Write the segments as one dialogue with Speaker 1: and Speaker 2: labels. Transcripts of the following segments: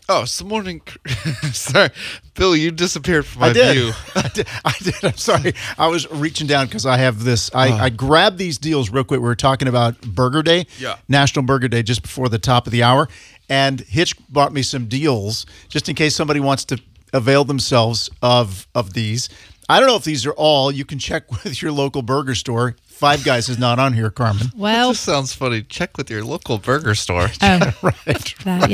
Speaker 1: Oh, it's the morning. Sorry, Bill, you disappeared from my
Speaker 2: I did.
Speaker 1: view.
Speaker 2: I did. I'm sorry. I was reaching down because I have this. I grabbed these deals real quick. We were talking about Burger Day, National Burger Day, just before the top of the hour. And Hitch bought me some deals just in case somebody wants to avail themselves of these. I don't know if these are all. You can check with your local burger store. Five Guys is not on here, Carmen.
Speaker 1: Well, this sounds funny. Check with your local burger store.
Speaker 2: Right.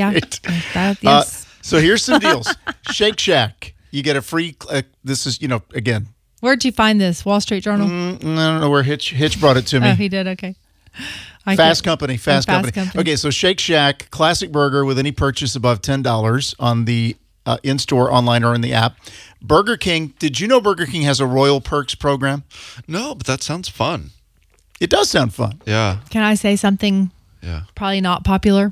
Speaker 3: Yes.
Speaker 2: So here's some deals. Shake Shack. You get a free. This is, again.
Speaker 3: Where'd you find this? Wall Street Journal?
Speaker 2: I don't know where Hitch brought it to me.
Speaker 3: Oh, he did. Okay.
Speaker 2: Fast Company. Okay, so Shake Shack, classic burger with any purchase above $10 on the in-store, online, or in the app. Burger King. Did you know Burger King has a Royal Perks program?
Speaker 1: No, but that sounds fun.
Speaker 2: It does sound fun.
Speaker 1: Yeah.
Speaker 3: Can I say something?
Speaker 1: Yeah.
Speaker 3: Probably not popular.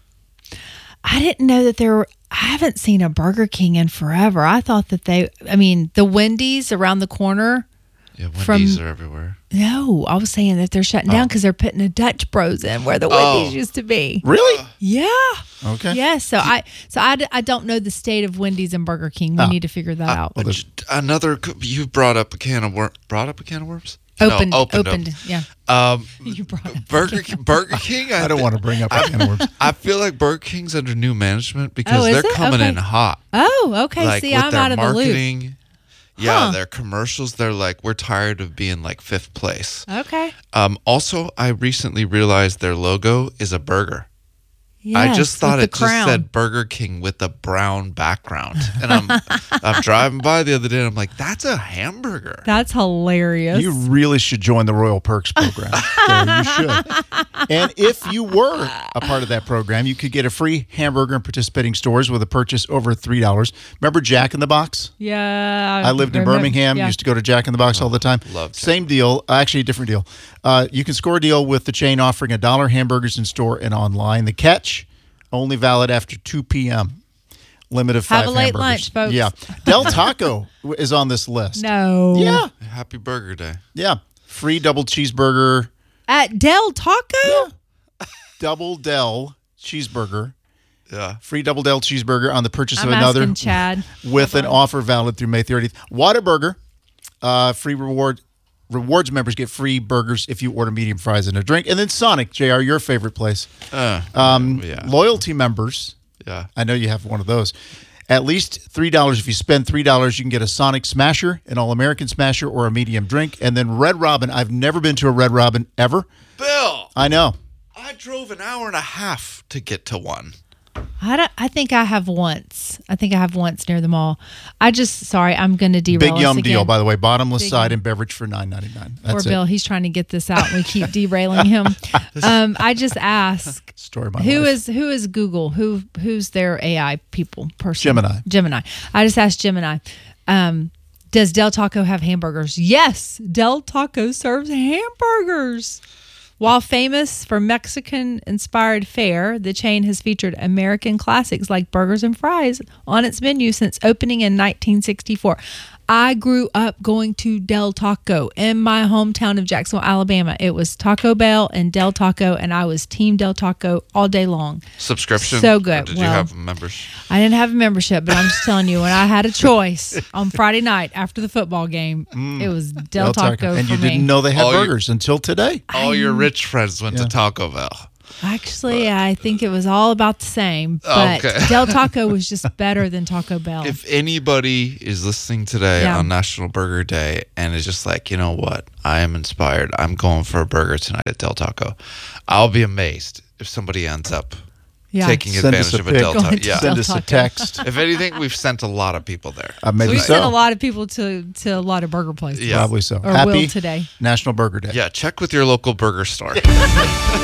Speaker 3: I didn't know that I haven't seen a Burger King in forever. I thought that the Wendy's around the corner.
Speaker 1: Yeah, Wendy's are everywhere.
Speaker 3: No, I was saying that they're shutting down because they're putting a Dutch Bros in where the Wendy's used to be.
Speaker 2: Really?
Speaker 3: Yeah.
Speaker 2: Okay.
Speaker 3: Yeah. So I don't know the state of Wendy's and Burger King. We need to figure that out.
Speaker 1: You brought up a can of worms.
Speaker 3: Opened. Yeah.
Speaker 1: You brought up Burger King.
Speaker 2: I don't want to bring up a can of worms.
Speaker 1: I feel like Burger King's under new management because they're coming in hot.
Speaker 3: Oh, okay.
Speaker 1: Like,
Speaker 3: see, I'm out of the loop.
Speaker 1: Yeah, their commercials, they're like, we're tired of being like fifth place.
Speaker 3: Okay.
Speaker 1: Also, I recently realized their logo is a burger.
Speaker 3: Yes,
Speaker 1: I just thought it
Speaker 3: crown.
Speaker 1: just said Burger King with a brown background. And I'm driving by the other day and I'm like, that's a hamburger.
Speaker 3: That's hilarious.
Speaker 2: You really should join the Royal Perks program. You should. And if you were a part of that program, you could get a free hamburger in participating stores with a purchase over $3. Remember Jack in the Box?
Speaker 3: Yeah.
Speaker 2: I lived in Birmingham. Used to go to Jack in the Box all the time. Same deal. Actually, a different deal. You can score a deal with the chain offering $1 hamburgers in store and online. The catch, only valid after 2 p.m. Limit of 5
Speaker 3: Have a late
Speaker 2: hamburgers.
Speaker 3: lunch, folks.
Speaker 2: Yeah. Del Taco is on this list.
Speaker 3: No.
Speaker 2: Yeah.
Speaker 1: Happy Burger Day.
Speaker 2: Yeah. Free double cheeseburger.
Speaker 3: At Del Taco?
Speaker 2: Yeah. Double Del cheeseburger.
Speaker 1: Yeah.
Speaker 2: Free double Del cheeseburger on the purchase
Speaker 3: I'm
Speaker 2: of another.
Speaker 3: asking Chad.
Speaker 2: With an offer valid through May 30th. Whataburger. Free reward. Rewards members get free burgers if you order medium fries and a drink. And then Sonic, JR, your favorite place. Loyalty members.
Speaker 1: Yeah.
Speaker 2: I know you have one of those. At least $3. If you spend $3, you can get a Sonic Smasher, an All-American Smasher, or a medium drink. And then Red Robin. I've never been to a Red Robin ever.
Speaker 1: Bill.
Speaker 2: I know.
Speaker 1: I drove an hour and a half to get to one.
Speaker 3: I think I have once. Near the mall. I'm going to derail
Speaker 2: Big
Speaker 3: us
Speaker 2: Yum
Speaker 3: again.
Speaker 2: deal, by the way. Bottomless side and beverage for $9.99.
Speaker 3: Poor Bill, he's trying to get this out and we keep derailing him. I just ask,
Speaker 2: Story of my
Speaker 3: who
Speaker 2: life.
Speaker 3: is Google? Who's their AI person? Gemini. I just asked Gemini, does Del Taco have hamburgers? Yes, Del Taco serves hamburgers. While famous for Mexican-inspired fare, the chain has featured American classics like burgers and fries on its menu since opening in 1964. I grew up going to Del Taco in my hometown of Jacksonville, Alabama. It was Taco Bell and Del Taco, and I was Team Del Taco all day long.
Speaker 1: Subscription?
Speaker 3: So good.
Speaker 1: Or did you have members?
Speaker 3: I didn't have a membership, but I'm just telling you, when I had a choice on Friday night after the football game, it was Del Taco
Speaker 2: and
Speaker 3: for
Speaker 2: you didn't know they had burgers until today.
Speaker 1: All your rich friends went to Taco Bell.
Speaker 3: Actually, I think it was all about the same, but Del Taco was just better than Taco Bell.
Speaker 1: If anybody is listening today on National Burger Day and is just like, you know what, I am inspired, I'm going for a burger tonight at Del Taco, I'll be amazed if somebody ends up taking advantage of a Del Taco.
Speaker 2: Send us a text.
Speaker 1: If anything, we've sent a lot of people there.
Speaker 2: Maybe
Speaker 3: sent a lot of people to a lot of burger places.
Speaker 2: Probably so.
Speaker 3: Or
Speaker 2: Happy
Speaker 3: will today.
Speaker 2: National Burger Day.
Speaker 1: Yeah, check with your local burger store.